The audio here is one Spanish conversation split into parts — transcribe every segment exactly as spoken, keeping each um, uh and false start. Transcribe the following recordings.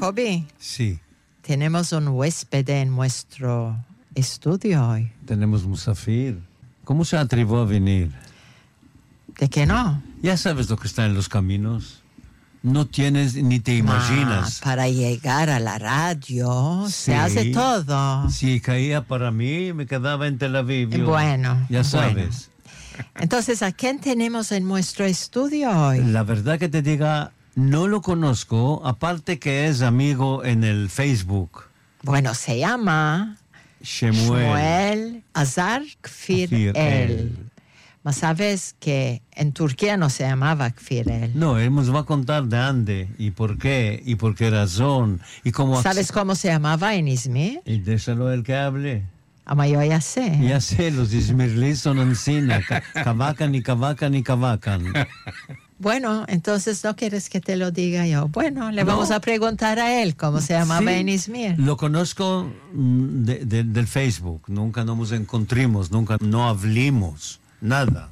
Jacobi. Sí. Tenemos un huésped en nuestro estudio hoy. Tenemos Musafir. ¿Cómo se atrevió a venir? ¿De qué no? Ya sabes lo que está en los caminos. No tienes ni te imaginas. Ah, para llegar a la radio Sí. se hace todo. Si caía para mí, me quedaba en Tel Aviv. Yo- Bueno, Ya bueno. sabes. Entonces, ¿a quién tenemos en nuestro estudio hoy? La verdad que te diga, no lo conozco, aparte que es amigo en el Facebook. Bueno, se llama Shemuel. Shmuel Azar Kfir Kfir El. El. Mas sabes que en Turquía no se llamaba Kfir El. No, él nos va a contar de dónde y por qué y por qué razón y cómo... ¿Sabes cómo se llamaba en Izmir? Y déjalo el que hable. Ah, yo ya sé. Ya sé, los ismirlis son encina, ca- cavacan y cavacan y cavacan. Bueno, entonces no quieres que te lo diga yo. Bueno, le No. vamos a preguntar a él cómo se llamaba Sí, en Izmir. Lo conozco mm, de- de- del Facebook, nunca nos encontramos, nunca no hablamos, nada.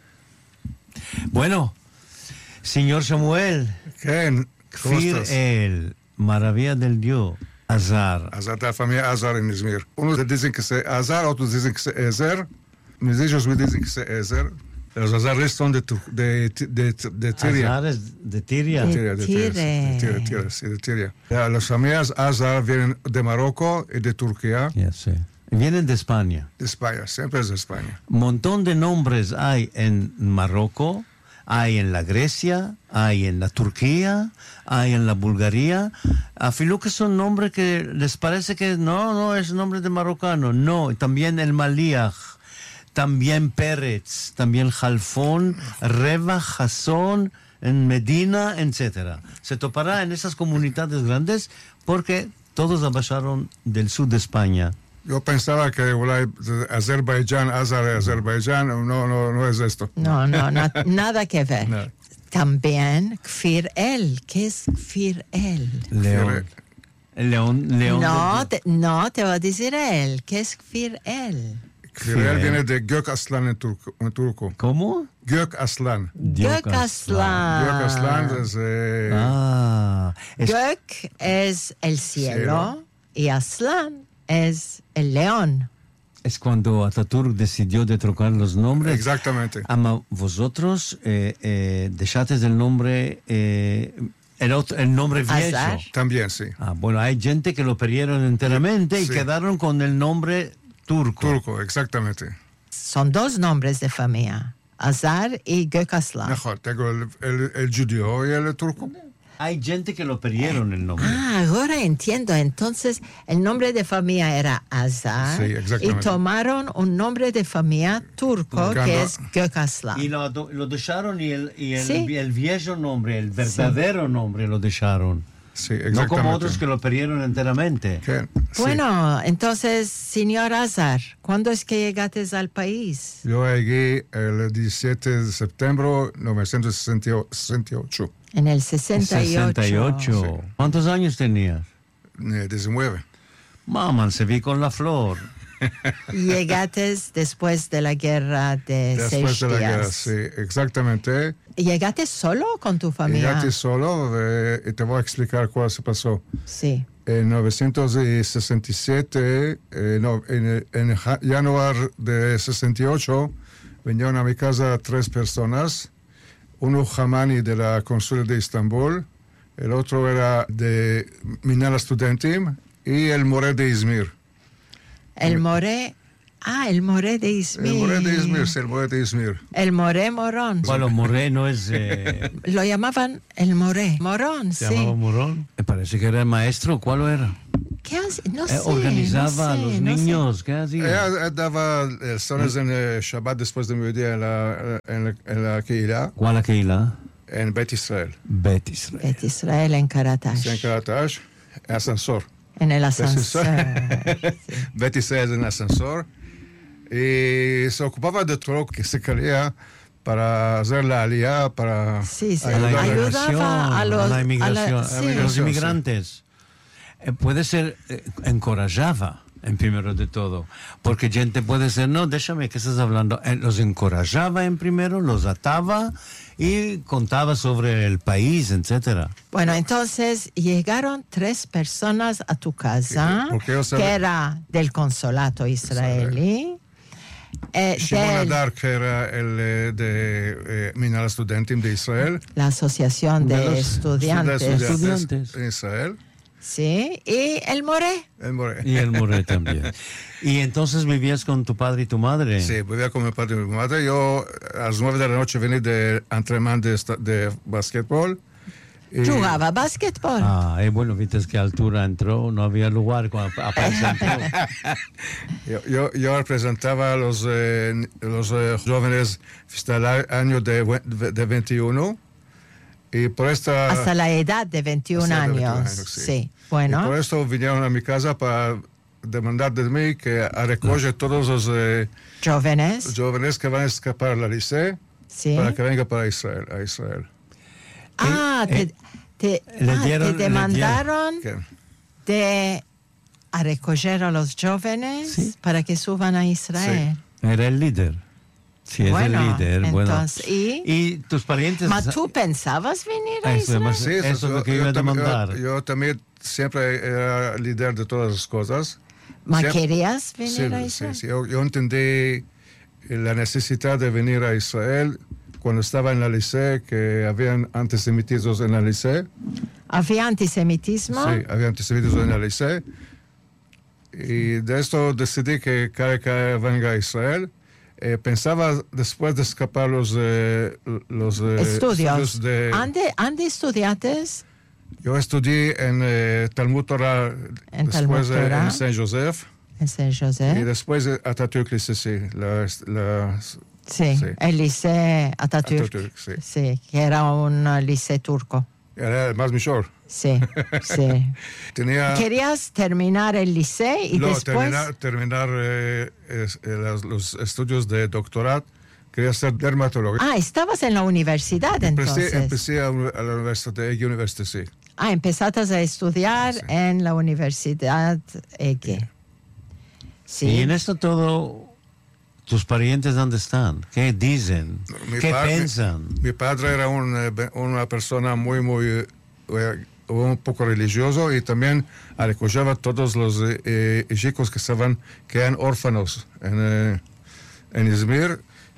Bueno, señor Samuel, כן, ¿cómo Kfir estás? El, maravilla del Dios, Azar. Azar, da familia Azar en Izmir. Unos dicen que se Azar, otros dicen que se Ezer. Mis hijos me dicen que se Ezer. Los Azares son de, Tu- de, de, de Tiria. Azar es de Tiria. De- Tiria, de Tiria, sí, de Tiria, Tiria, sí, de Tiria. Ya, las familias Azar vienen de Marruecos y de Turquía, Ya sé. Vienen de España. de España, siempre es de España. Montón de nombres hay en Marruecos, hay en la Grecia, hay en la Turquía, hay en la Bulgaria. Afilo que son nombres que les parece que no, no es nombre de marocano. No, también el Maliach, también Pérez, también Jalfón, Reva, Jasón, en Medina, etcétera. Se topará en esas comunidades grandes porque todos abajaron del sur de España. Yo pensaba que igual, Azerbaiyán, Azar, Azerbaiyán, no, no, no es esto. No, no, na- nada que ver. No. También Kfir El. ¿Qué es Kfir El? León. El león, león No de- te, no, te va a decir él. ¿Qué es Kfir El? Kfirel viene de Gök Aslan en turco. En turco. ¿Cómo? Gök Aslan. Gök Gök Aslan. Aslan es... eh, Ah, es- Gök es el cielo, Cielo. y Aslan es el león. es cuando Ataturk decidió de trocar los nombres. Exactamente. Ama, vosotros eh, eh, dejasteis el nombre, eh, el, otro- el nombre viejo. Azar. También, sí. Ah, bueno, hay gente que lo perdieron enteramente y Sí. quedaron con el nombre turco. Turco, exactamente. Son dos nombres de familia, Azar y Gök Aslan. Mejor, tengo el, el, el judío y el turco. Hay gente que lo perdieron el nombre. Ah, ahora entiendo. Entonces, el nombre de familia era Azar Sí, y exactamente. tomaron un nombre de familia turco Gana- que es Gök Aslan. Y lo, lo dejaron y, el, y el, Sí. el viejo nombre, el verdadero nombre lo dejaron. Sí, No exactamente. como otros que lo perdieron enteramente. ¿Qué? Sí. Bueno, entonces, señor Azar, ¿cuándo es que llegaste al país? Yo llegué el diecisiete de septiembre de mil novecientos sesenta y ocho. En el sesenta y ocho. sesenta y ocho. ¿Cuántos años tenías? Eh, diecinueve. Mamá, se vi con la flor. Llegaste después de la guerra de Después seis de la días. guerra, sí, exactamente. ¿Llegaste solo o con tu familia? Llegaste solo eh, y te voy a explicar cuál se pasó. Sí. En mil novecientos sesenta y siete, eh, no, en, en ja- januar de sesenta y ocho, vinieron a mi casa tres personas. Uno Hamani de la Consul de Estambul, el otro era de Minala Studentim y el More de Izmir. El Moré. Ah, el Moré de Izmir. El More de Izmir, sí, el More de Izmir. El Moré Morón. Bueno, Moreno es... Eh, Lo llamaban el Moré. Morón, ¿Se sí. llamaba Morón? Me parece que era el maestro. ¿Cuál era? ¿Qué hace? No Eh, sé. organizaba no a sé, los no sé. niños. ¿Qué hacía? Ella daba eh, sones en eh, Shabbat después de mediodía en la, en la, en la Keilah, ¿Cuál aquella? en Bet Israel. Bet Israel. Bet Israel en Karatash. Sí, en Karatash, ascensor. En el ascensor. ascensor. Sí. Bet Israel en ascensor. Y se ocupaba de todo lo que se quería para hacer la aliyah, para Sí, sí. A la ayudar a- inmigración, Ayudaba a los- a la a inmigración, la- a sí. los Sí. inmigrantes. Eh, puede ser, eh, encorajaba. En primero de todo. Porque gente puede ser, no, déjame, ¿qué estás hablando? Eh, Los encorajaba en primero, los ataba y contaba sobre el país, etcétera. Bueno, entonces llegaron tres personas a tu casa, Sí, porque yo sabía- que era del consolato israelí. eh, Shimon del- Adar, que era el eh, de eh, Minal Studentim de Israel. la Asociación de, de los Estudiantes, Estudiantes. en Israel. sí, y el Moré. El More. Y el Moré también. Y entonces vivías con tu padre y tu madre. Sí, vivía con mi padre y mi madre. Yo a las nueve de la noche venía de entrenamiento de, esta- de basquetbol. y- Jugaba básquetbol. Ah, y bueno, viste que altura entró, no había lugar cuando apenas entró. Yo, yo, yo representaba a los, eh, los eh, jóvenes hasta el año de, ve- de veintiuno. Y por esta... Hasta la edad de veintiún hasta de años. veintiún años, sí. sí. Y por Bueno, esto vinieron a mi casa para demandar de mí que recoge todos los eh, jóvenes. jóvenes que van a escapar a la liceo Sí. para que venga para Israel, a Israel. Ah, Eh, te, te, le ah, dieron- te le demandaron Que- de a recoger a los jóvenes Sí. para que suban a Israel. Era el líder. Sí, es Bueno, el líder. entonces, bueno. ¿y? Y tus parientes. ¿Ma tú pensabas venir a Eso, Israel? más- Sí, eso es lo que iba a tam- demandar. Yo, yo también siempre era líder de todas las cosas. ¿Ma Siempre- querías venir Sí, a sí, Israel? sí. Yo, yo entendí la necesidad de venir a Israel cuando estaba en la liceo, que habían antisemitismos en la liceo. ¿Había antisemitismo? Sí, había antisemitismo en la liceo. Y de esto decidí que cada que venga a Israel. Eh, pensaba después de escapar los, eh, los eh, Estudios. de... ¿Ande, ande estudiantes? Yo estudié en eh, Talmud Torah, En después Talmud eh, Torah. en Saint Joseph, En Saint y José. después eh, Atatürk Liceo, sí, la, la, Sí, sí. el liceo Atatürk. Atatürk, sí. Sí, que era un uh, liceo turco. Era el más mayor. Sí, sí. Tenía... Querías terminar el liceo y no, después... terminar, terminar eh, es- eh, los, los estudios de doctorado. Quería ser dermatólogo. Ah, estabas en la universidad entonces. Empecé, empecé a, a la Universidad de Egg University, sí. Ah, empezaste a estudiar Sí. en la Universidad E G. Sí. Y en esto todo, ¿tus parientes dónde están? ¿Qué dicen? Mi ¿Qué padre- piensan? Mi padre era un, eh, be- una persona muy, muy, eh, un poco religioso, y también recogía a todos los eh, eh, chicos que estaban, que eran órfanos en, eh, en Izmir,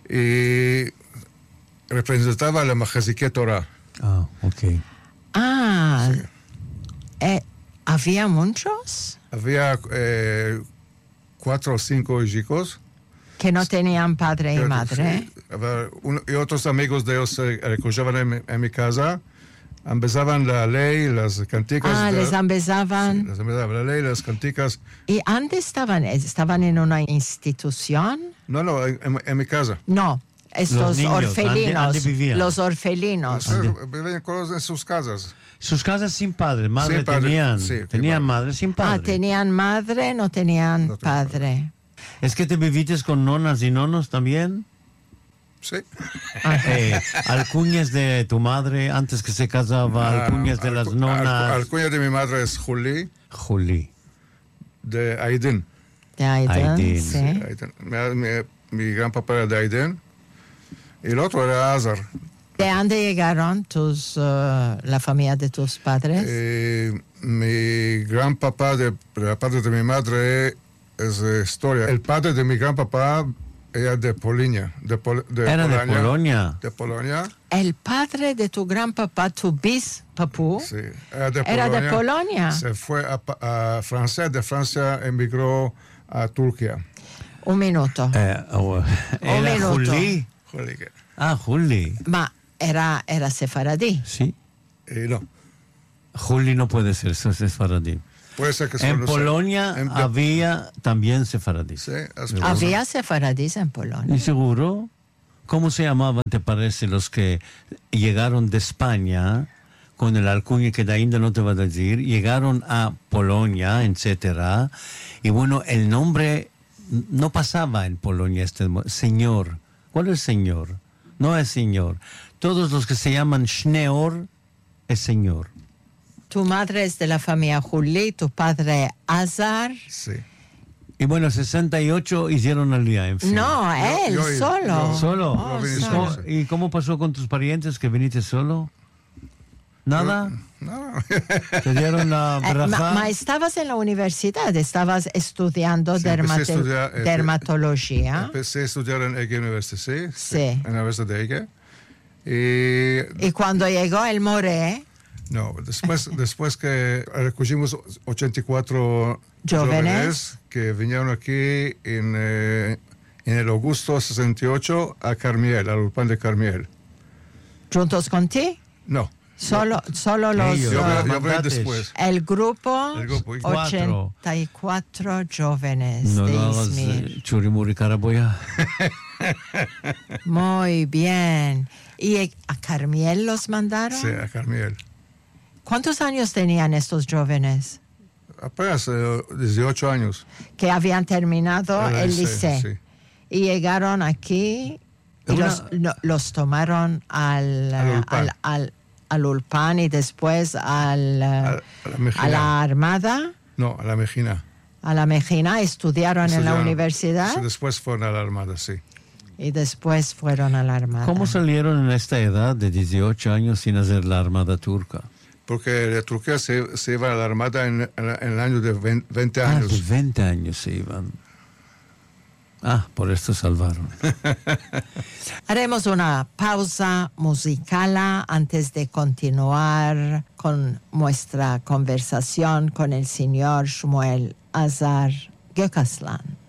y representaba la Machaziké Torah. Ah, ok. Ah, eh, ¿había muchos Había eh, cuatro o cinco chicos. que no tenían padre y Yo- madre? sí, había uno- y otros amigos de ellos se recogían en, mi- en mi casa, empezaban la ley, las canticas. Ah, de- les sí, empezaban. les empezaban la ley, las canticas. ¿Y antes estaban, estaban en una institución? No, no, en, en- en mi casa. No, estos Los niños, orfelinos. ¿dónde- dónde vivían? Los orfelinos. Sí, vivían con- en sus casas. Sus casas sin padre, madre Sin padre, tenían. sí, sin tenían padre. madre sin padre. Ah, tenían madre, no tenían No tenían padre. ¿Es que te viviste con nonas y nonos también? Sí. Eh, alcuñas de tu madre antes que se casaba, alcuñas de Ah, las alcu- nonas. alcu- Alcuña de mi madre es Juli, Juli. de Aydin. De Aydin, Aydin. sí. Aydin. Mi, mi- mi gran papá era de Aydin. Y el otro era Azar. ¿De dónde llegaron tus, uh, la familia de tus padres? Eh, mi gran papá, de, de la parte de mi madre, es de historia. El padre de mi gran papá era de Polinia. De, Pol- de Era de Polonia. Polonia. De Polonia. El padre de tu gran papá, tu bis papú, Sí, era de era Polonia. de Polonia. Se fue a, Pa- a Francia. De Francia emigró a Turquía. Un minuto. Eh, oh, era minuto. Juli. Juli, que- Ah, Juli. Ma era, era sefaradí. Sí. Y no. Juli no puede ser, eso es sefaradí. Puede ser que En solo sea- Polonia en- había también sefaradí. Sí, es- Había sefaradís en Polonia. ¿Y seguro? ¿Cómo se llamaban, te parece, los que llegaron de España con el alcuña que de ainda no te va a decir, llegaron a Polonia, etcétera? Y bueno, el nombre no pasaba en Polonia, este mo- señor. ¿Cuál es señor? No es señor. Todos los que se llaman Schneor es señor. Tu madre es de la familia Juli, tu padre Azar. Sí. Y bueno, sesenta y ocho hicieron el día, en fin. No, él, yo- yo- solo. yo- ¿Solo? Oh, Yo vine ¿Y solo. cómo, y cómo pasó con tus parientes que viniste solo? ¿Nada? No, ¿Te dieron la Eh, ma, verajá? ma estabas en la universidad, estabas estudiando Sí, empecé a dermate- estudiar, eh, dermatología. empecé a estudiar en Ege University, Sí. en la Universidad de Ege. Y Y cuando llegó el More, no, después, después que recogimos ochenta y cuatro Jóvenes. jóvenes que vinieron aquí en, eh, en el Augusto sesenta y ocho a Carmiel, al Ulpan de Carmiel. juntos con ti, No, solo, solo los... Ellos. yo, uh, hablé- yo hablé mandates. después. el grupo, El grupo, y ochenta y cuatro jóvenes No de lo hagas Izmir. eh, churimuri caraboya. Muy bien. ¿Y a Carmiel los mandaron? Sí, a Carmiel. ¿Cuántos años tenían estos jóvenes? Apenas eh, dieciocho años. Que habían terminado El el liceo, liceo. sí. Y llegaron aquí y Una- los, lo- los tomaron al, Al eh, Ulpan. al, al- al Ulpan y después al, eh, A, a la Mejina. a la Armada, No, a la Mejina. a la Mejina, estudiaron en la Estudiaron. universidad Sí, después fueron a la Armada, sí. y después fueron a la Armada. ¿Cómo salieron en esta edad de dieciocho años sin hacer la armada turca? Porque de Turquía se, se iba a la Armada en, en el año de veinte Ah, años. de veinte años se iban. Ah, por esto salvaron. Haremos una pausa musical antes de continuar con nuestra conversación con el señor Shmuel Azar Gökaslan.